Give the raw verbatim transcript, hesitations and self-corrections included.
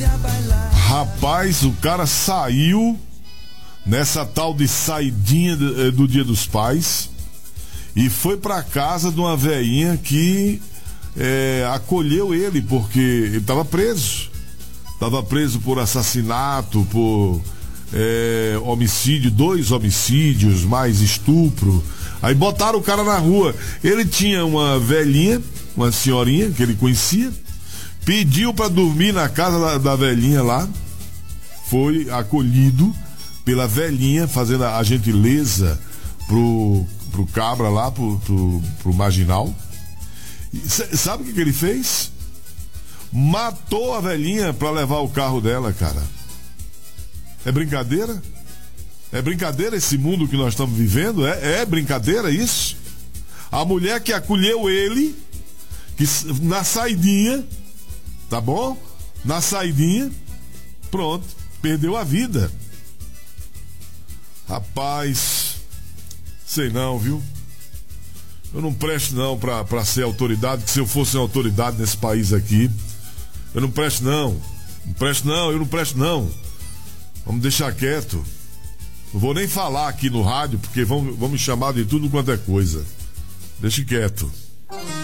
Rapaz, o cara saiu nessa tal de saidinha do, do Dia dos Pais e foi pra casa de uma velhinha que é, acolheu ele, porque ele estava preso. Estava preso por assassinato, por é, homicídio, dois homicídios, mais estupro. Aí botaram o cara na rua. Ele tinha uma velhinha, uma senhorinha que ele conhecia, pediu para dormir na casa da, da velhinha lá, foi acolhido pela velhinha, fazendo a gentileza pro, pro cabra lá, pro, pro, pro marginal. E sabe o que, que ele fez? Matou a velhinha para levar o carro dela, cara. É brincadeira? É brincadeira esse mundo que nós estamos vivendo? É, é brincadeira isso? A mulher que acolheu ele, que na saidinha, tá bom? Na saidinha, pronto, perdeu a vida. Rapaz, sei não, viu? Eu não presto não pra, pra ser autoridade, que se eu fosse uma autoridade nesse país aqui, eu não presto não. Não presto não, eu não presto não. Vamos deixar quieto. Não vou nem falar aqui no rádio, porque vão, vão me chamar de tudo quanto é coisa. Deixe quieto.